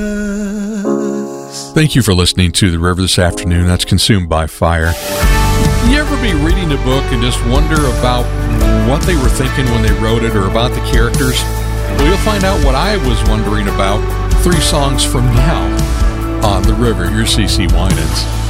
Thank you for listening to The River this afternoon. That's Consumed by Fire. You ever be reading a book and just wonder about what they were thinking when they wrote it or about the characters? Well, you'll find out what I was wondering about 3 songs from now on The River. Your CC Winans.